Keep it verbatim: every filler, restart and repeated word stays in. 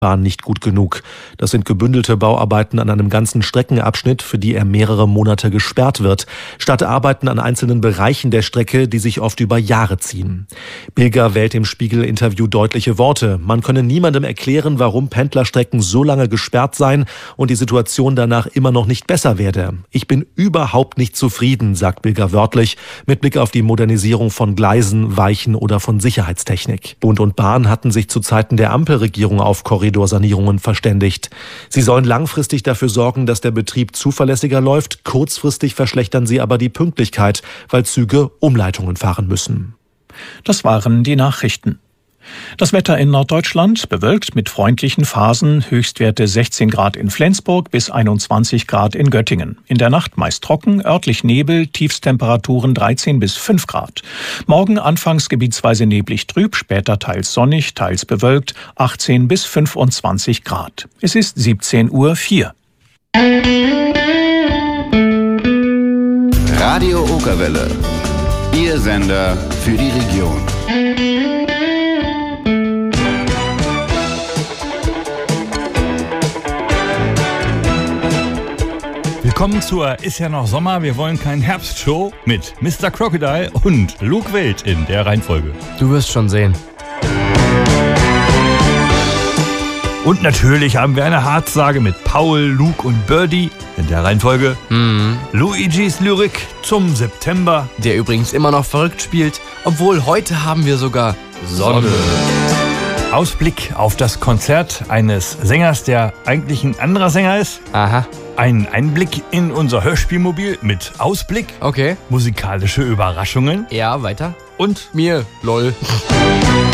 Bahn nicht gut genug. Das sind gebündelte Bauarbeiten an einem ganzen Streckenabschnitt, für die er mehrere Monate gesperrt wird, statt Arbeiten an einzelnen Bereichen der Strecke, die sich oft über Jahre ziehen. Bilger wählt im Spiegel-Interview deutliche Worte. Man könne niemandem erklären, warum Pendlerstrecken so lange gesperrt seien und die Situation danach immer noch nicht besser werde. Ich bin überhaupt nicht zufrieden, sagt Bilger wörtlich, mit Blick auf die Modernisierung von Gleisen, Weichen oder von Sicherheitstechnik. Bund und Bahn hatten sich zu Zeiten der Ampelregierung auf Korridorsanierungen verständigt. Sie sollen langfristig dafür sorgen, dass der Betrieb zuverlässiger läuft. Kurzfristig verschlechtern sie aber die Pünktlichkeit, weil Züge Umleitungen fahren müssen. Das waren die Nachrichten. Das Wetter in Norddeutschland bewölkt mit freundlichen Phasen, Höchstwerte sechzehn Grad in Flensburg bis einundzwanzig Grad in Göttingen. In der Nacht meist trocken, örtlich Nebel, Tiefstemperaturen dreizehn bis fünf Grad. Morgen anfangs gebietsweise neblig trüb, später teils sonnig, teils bewölkt, achtzehn bis fünfundzwanzig Grad. Es ist siebzehn Uhr vier. Radio Okerwelle, Ihr Sender für die Region. Willkommen zur Ist ja noch Sommer, wir wollen kein Herbstshow mit Mister Crocodile und Luke Wild in der Reihenfolge. Du wirst schon sehen. Und natürlich haben wir eine Hartsage mit Paul, Luke und Birdie in der Reihenfolge. Mhm. Luigis Lyrik zum September. Der übrigens immer noch verrückt spielt, obwohl heute haben wir sogar Sonne. Ausblick auf das Konzert eines Sängers, der eigentlich ein anderer Sänger ist. Aha. Ein Einblick in unser Hörspielmobil mit Ausblick. Okay. Musikalische Überraschungen. Ja, weiter. Und mir, lol.